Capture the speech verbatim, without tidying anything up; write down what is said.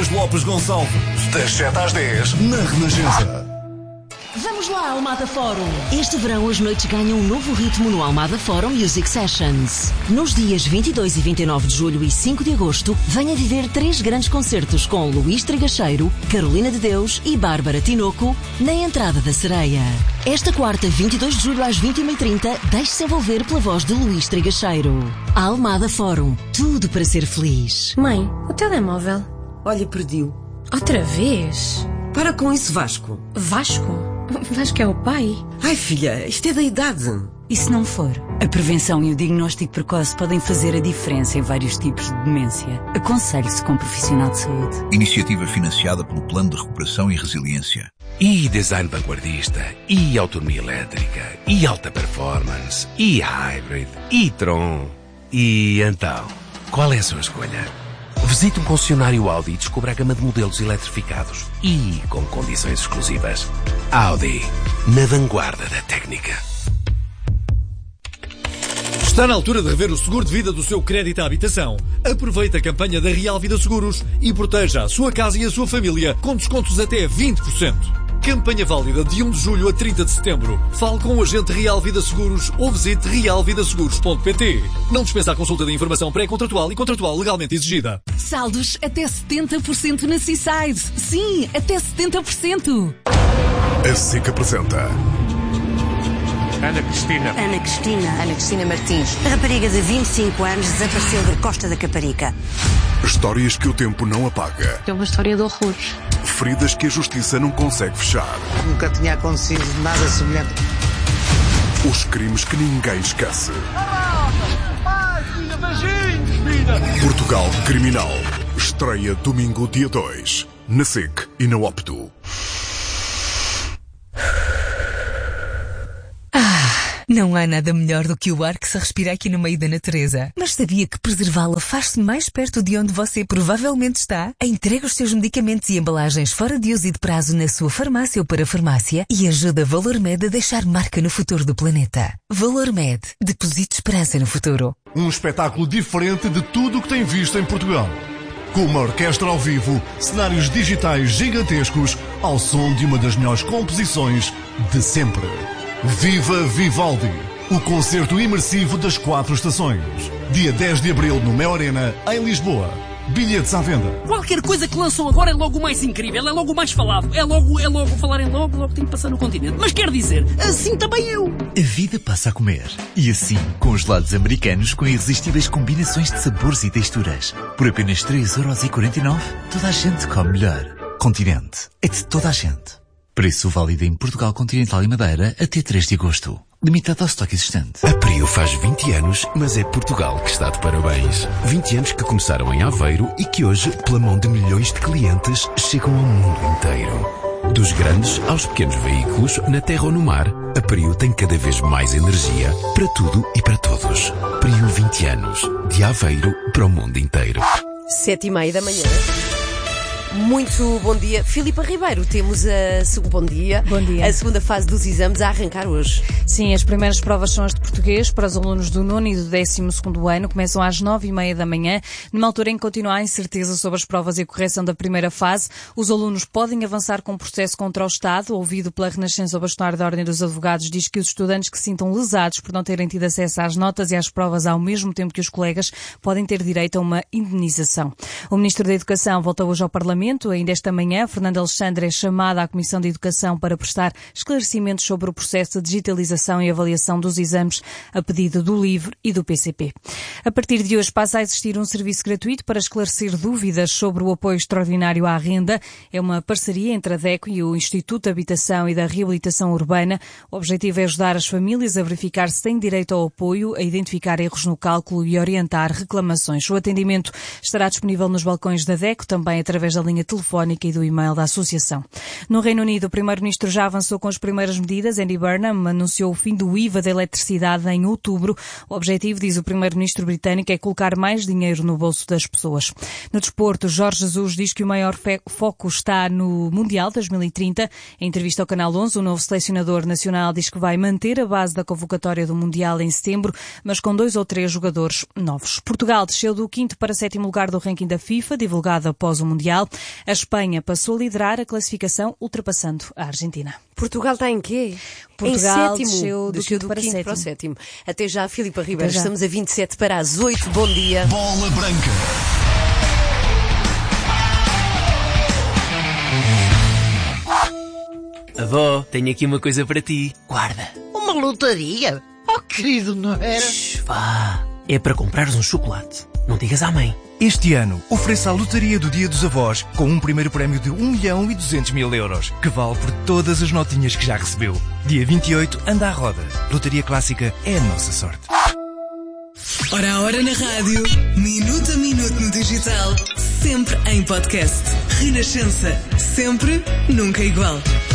Inês Lopes Gonçalves, das sete às dez, na Renascença. Vamos lá, Almada Forum! Este verão as noites ganham um novo ritmo no Almada Forum Music Sessions. Nos dias vinte e dois e vinte e nove de julho e cinco de agosto, venha viver três grandes concertos com Luís Trigacheiro, Carolina de Deus e Bárbara Tinoco na Entrada da Sereia. Esta quarta, vinte e dois de julho às vinte e uma e trinta, deixe-se envolver pela voz de Luís Trigacheiro. Almada Forum, tudo para ser feliz. Mãe, o telemóvel. Olha, perdi-o. Outra vez? Para com isso, Vasco. Vasco? Vasco é o pai? Ai, filha, isto é da idade. E se não for? A prevenção e o diagnóstico precoce podem fazer a diferença em vários tipos de demência. Aconselhe-se com um profissional de saúde. Iniciativa financiada pelo Plano de Recuperação e Resiliência. E design vanguardista, e autonomia elétrica, e alta performance, e hybrid, e Tron. E então, qual é a sua escolha? Visite um concessionário Audi e descubra a gama de modelos eletrificados e com condições exclusivas. Audi, na vanguarda da técnica. Está na altura de rever o seguro de vida do seu crédito à habitação. Aproveite a campanha da Real Vida Seguros e proteja a sua casa e a sua família com descontos até vinte por cento. Campanha válida de um de julho a trinta de setembro. Fale com o agente Real Vida Seguros ou visite real vida seguros ponto pt. Não dispensa a consulta de informação pré-contratual e contratual legalmente exigida. Saldos até setenta por cento na Seaside. Sim, até setenta por cento. A SIC apresenta Ana Cristina. Ana Cristina. Ana Cristina Martins. A rapariga de vinte e cinco anos desapareceu da Costa da Caparica. Histórias que o tempo não apaga. É uma história de horrores. Feridas que a justiça não consegue fechar. Nunca tinha acontecido nada semelhante. Os crimes que ninguém esquece. Portugal Criminal. Estreia domingo dia dois. Na SIC e na Opto. Não há nada melhor do que o ar que se respira aqui no meio da natureza. Mas sabia que preservá-la faz-se mais perto de onde você provavelmente está? Entrega os seus medicamentos e embalagens fora de uso e de prazo na sua farmácia ou parafarmácia e ajuda a ValorMed a deixar marca no futuro do planeta. ValorMed. Deposite esperança no futuro. Um espetáculo diferente de tudo o que tem visto em Portugal. Com uma orquestra ao vivo, cenários digitais gigantescos, ao som de uma das melhores composições de sempre. Viva Vivaldi, o concerto imersivo das quatro estações. Dia dez de abril no Mel Arena, em Lisboa. Bilhetes à venda. Qualquer coisa que lançam agora é logo o mais incrível, é logo o mais falado, é logo, é logo falarem logo, logo tem que passar no continente. Mas quer dizer, assim também eu. A vida passa a comer. E assim, com gelados americanos com irresistíveis combinações de sabores e texturas. Por apenas três euros e quarenta e nove, toda a gente come melhor. Continente. É de toda a gente. Preço válido em Portugal Continental e Madeira até três de agosto. Limitado ao estoque existente. A Prio faz vinte anos, mas é Portugal que está de parabéns. vinte anos que começaram em Aveiro e que hoje, pela mão de milhões de clientes, chegam ao mundo inteiro. Dos grandes aos pequenos veículos, na terra ou no mar, a Prio tem cada vez mais energia para tudo e para todos. Prio vinte anos. De Aveiro para o mundo inteiro. Sete e meia da manhã. Muito bom dia. Filipa Ribeiro, temos a, bom dia, bom dia. A segunda fase dos exames a arrancar hoje. Sim, as primeiras provas são as de português para os alunos do nono e do décimo segundo ano. Começam às nove e meia da manhã, numa altura em que continua a incerteza sobre as provas e a correção da primeira fase. Os alunos podem avançar com um processo contra o Estado. Ouvido pela Renascença, o bastonário da Ordem dos Advogados diz que os estudantes que se sintam lesados por não terem tido acesso às notas e às provas ao mesmo tempo que os colegas podem ter direito a uma indemnização. O Ministro da Educação volta hoje ao Parlamento. Ainda esta manhã, Fernando Alexandre é chamada à Comissão de Educação para prestar esclarecimentos sobre o processo de digitalização e avaliação dos exames a pedido do LIVRE e do P C P. A partir de hoje passa a existir um serviço gratuito para esclarecer dúvidas sobre o apoio extraordinário à renda. É uma parceria entre a DECO e o Instituto de Habitação e da Reabilitação Urbana. O objetivo é ajudar as famílias a verificar se têm direito ao apoio, a identificar erros no cálculo e orientar reclamações. O atendimento estará disponível nos balcões da DECO, também através da linha telefónica e do e-mail da associação. No Reino Unido, o Primeiro-Ministro já avançou com as primeiras medidas. Andy Burnham anunciou o fim do I V A da eletricidade em outubro. O objetivo, diz o Primeiro-Ministro britânico, é colocar mais dinheiro no bolso das pessoas. No desporto, Jorge Jesus diz que o maior foco está no Mundial dois mil e trinta. Em entrevista ao Canal onze, o novo selecionador nacional diz que vai manter a base da convocatória do Mundial em setembro, mas com dois ou três jogadores novos. Portugal desceu do quinto para sétimo lugar do ranking da FIFA, divulgado após o Mundial. A Espanha passou a liderar a classificação, ultrapassando a Argentina. Portugal está em quê? Portugal em sétimo. desceu do Desceu quinto do para quinto sétimo. para o sétimo. Até já, Filipa Ribeiro. já. Estamos a vinte e sete para as oito. Bom dia. Bola Branca. Avó, tenho aqui uma coisa para ti. Guarda. Uma lotaria? Oh, querido, não era? Shhh, vá. É para comprares um chocolate. Não digas à mãe. Este ano, ofereça a lotaria do Dia dos Avós com um primeiro prémio de um milhão e duzentos mil euros, que vale por todas as notinhas que já recebeu. Dia vinte e oito, anda à roda. Lotaria Clássica é a nossa sorte. Hora a hora na rádio, minuto a minuto no digital, sempre em podcast. Renascença, sempre, nunca igual.